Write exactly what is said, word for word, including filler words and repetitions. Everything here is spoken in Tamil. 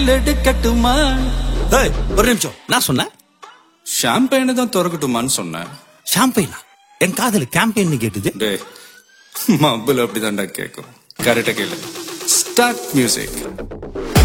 எடுக்கட்டுமா? ஏய், ஒரு நிமிஷம். நான் சொன்னேன் ஷாம்பெயினை தான் திறக்கட்டுமான்னு சொன்னேன். ஷாம்பெயினா? என் காதல கேம்பெயின் கேட்டுது. டே மబ్బுல அப்படிதான்டா கேட்கும். கரெக்டா கேளு. Start music.